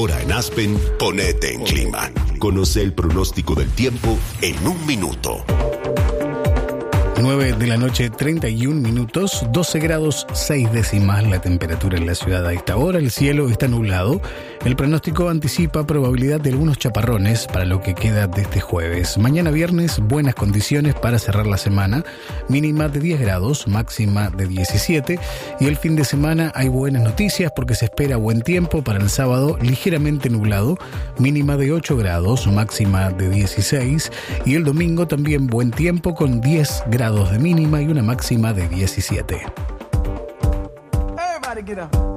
Ahora en Aspen, ponete en clima. Conoce el pronóstico del tiempo en un minuto. 9 de la noche, 31 minutos, 12 grados 6 décimas la temperatura en la ciudad a esta hora. El cielo está nublado. El pronóstico anticipa probabilidad de algunos chaparrones para lo que queda de este jueves. Mañana viernes, buenas condiciones para cerrar la semana. Mínima de 10 grados, máxima de 17. Y el fin de semana hay buenas noticias porque se espera buen tiempo para el sábado, ligeramente nublado. Mínima de 8 grados, máxima de 16. Y el domingo también buen tiempo con 10 grados de mínima y una máxima de 17. Everybody get up.